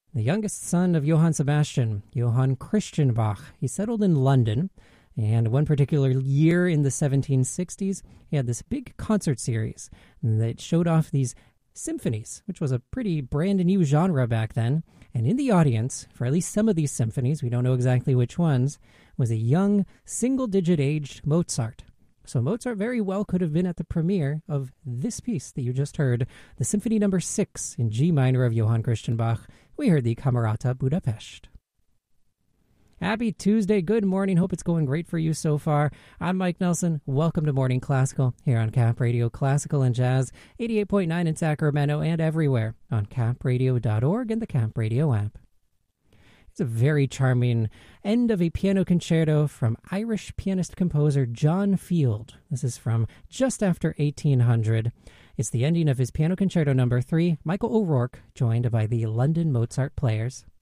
The youngest son of Johann Sebastian, Johann Christian Bach, he settled in London, and one particular year in the 1760s, he had this big concert series that showed off these symphonies, which was a pretty brand new genre back then. And in the audience, for at least some of these symphonies, we don't know exactly which ones, was a young, single-digit aged Mozart. So Mozart very well could have been at the premiere of this piece that you just heard, the Symphony No. 6 in G minor of Johann Christian Bach. We heard the Camerata Budapest. Happy Tuesday. Good morning. Hope it's going great for you so far. I'm Mike Nelson. Welcome to Morning Classical here on Cap Radio Classical and Jazz, 88.9 in Sacramento and everywhere on capradio.org and the Cap Radio app. It's a very charming end of a piano concerto from Irish pianist-composer John Field. This is from just after 1800. It's the ending of his Piano Concerto No. 3, Michael O'Rourke, joined by the London Mozart Players.